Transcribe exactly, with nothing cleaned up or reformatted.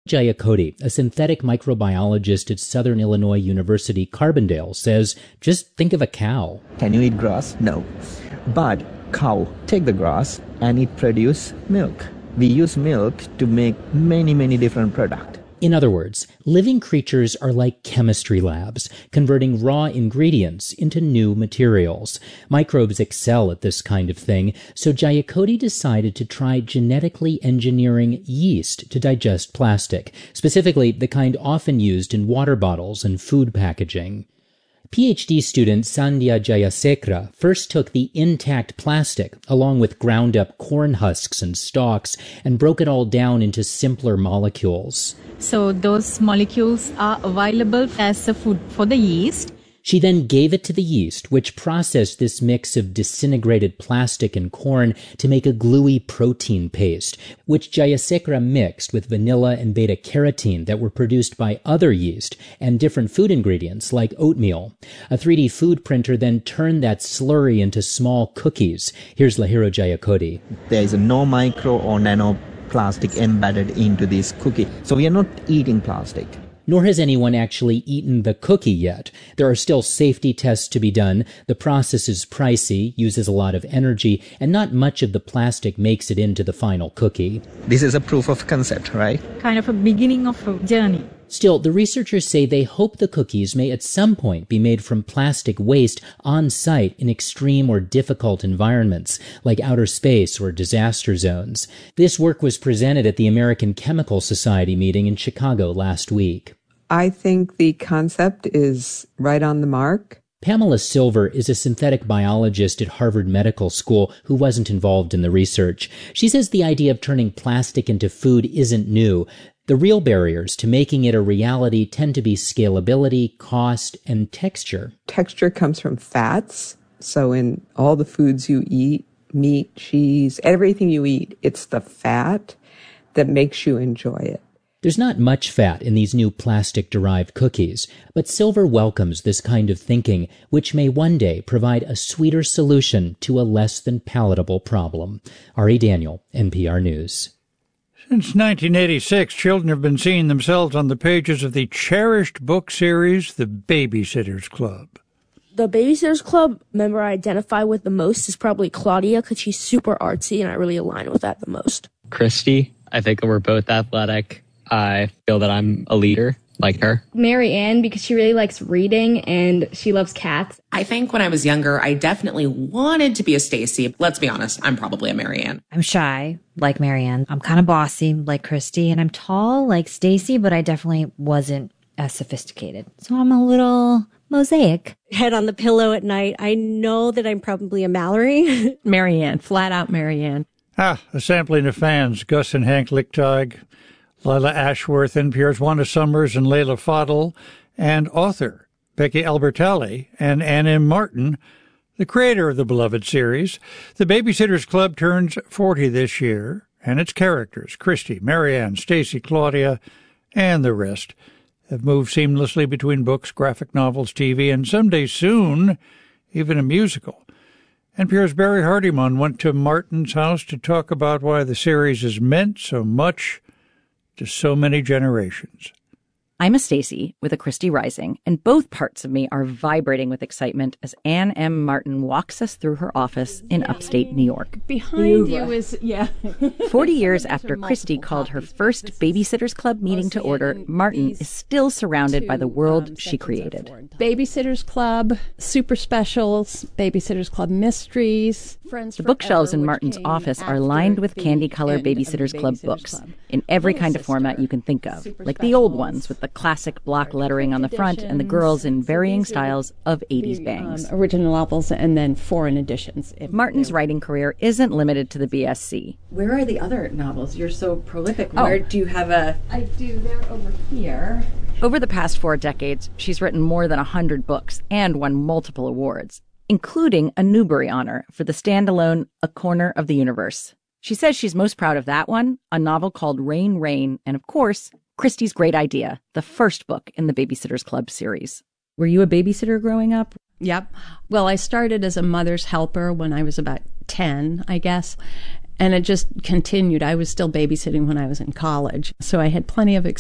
Giacotti, a synthetic microbiologist at Southern Illinois University Carbondale, says, just think of a cow. Can you eat grass? No. But cow take the grass and it produce milk. We use milk to make many, many different products. In other words, living creatures are like chemistry labs, converting raw ingredients into new materials. Microbes excel at this kind of thing, so Giacotti decided to try genetically engineering yeast to digest plastic, specifically the kind often used in water bottles and food packaging. PhD student Sandhya Jayasekara first took the intact plastic, along with ground-up corn husks and stalks, and broke it all down into simpler molecules. So those molecules are available as a food for the yeast. She then gave it to the yeast, which processed this mix of disintegrated plastic and corn to make a gluey protein paste, which Jayasekara mixed with vanilla and beta-carotene that were produced by other yeast and different food ingredients like oatmeal. A three D food printer then turned that slurry into small cookies. Here's Lahiro Giacotti. There is no micro or nano plastic embedded into this cookie. So we are not eating plastic. Nor has anyone actually eaten the cookie yet. There are still safety tests to be done. The process is pricey, uses a lot of energy, and not much of the plastic makes it into the final cookie. This is a proof of concept, right? Kind of a beginning of a journey. Still, the researchers say they hope the cookies may at some point be made from plastic waste on site in extreme or difficult environments, like outer space or disaster zones. This work was presented at the American Chemical Society meeting in Chicago last week. I think the concept is right on the mark. Pamela Silver is a synthetic biologist at Harvard Medical School who wasn't involved in the research. She says the idea of turning plastic into food isn't new. The real barriers to making it a reality tend to be scalability, cost, and texture. Texture comes from fats. So in all the foods you eat, meat, cheese, everything you eat, it's the fat that makes you enjoy it. There's not much fat in these new plastic-derived cookies, but Silver welcomes this kind of thinking, which may one day provide a sweeter solution to a less than palatable problem. Ari Daniel, N P R News. Since nineteen eighty-six, children have been seeing themselves on the pages of the cherished book series, The Baby-Sitters Club. The Baby-Sitters Club member I identify with the most is probably Claudia, because she's super artsy, and I really align with that the most. Christy, I think we're both athletic. I feel that I'm a leader, like her. Mary Ann, because she really likes reading and she loves cats. I think when I was younger, I definitely wanted to be a Stacy. Let's be honest, I'm probably a Mary Ann. I'm shy, like Mary Ann. I'm kind of bossy, like Christy. And I'm tall, like Stacy, but I definitely wasn't as sophisticated. So I'm a little mosaic. Head on the pillow at night. I know that I'm probably a Mallory. Mary Ann, flat out Mary Ann. Ah, a sampling of fans, Gus and Hank Lichtig, Lila Ashworth, N P R's Wanda Summers and Layla Fadel, and author Becky Albertalli and Ann M. Martin, the creator of the beloved series. The Baby-Sitters Club turns forty this year, and its characters, Christy, Mary Ann, Stacy, Claudia, and the rest, have moved seamlessly between books, graphic novels, T V, and someday soon, even a musical. N P R's Barry Hardiman went to Martin's house to talk about why the series has meant so much to so many generations. I'm a Stacy with a Christy Rising, and both parts of me are vibrating with excitement as Ann M. Martin walks us through her office in upstate New York. Behind you is, yeah. Forty years after Christy called her first Baby-Sitters Club meeting to order, Martin is still surrounded by the world she created. Baby-Sitters Club, Super Specials, Baby-Sitters Club Mysteries. The bookshelves in Martin's office are lined with candy-color Baby-Sitters Club books in every kind of format you can think of, like the old ones with the classic block lettering on the front and the girls in varying styles of eighties bangs. Um, original novels and then foreign editions. Martin's writing career isn't limited to the B S C. Where are the other novels? You're so prolific. Oh. Where do you have a... I do. They're over here. Over the past four decades, she's written more than one hundred books and won multiple awards, including a Newbery Honor for the standalone A Corner of the Universe. She says she's most proud of that one, a novel called Rain, Rain, and of course, Christy's Great Idea, the first book in the Baby-Sitters Club series. Were you a babysitter growing up? Yep. Well, I started as a mother's helper when I was about ten, I guess, and it just continued. I was still babysitting when I was in college, so I had plenty of experience.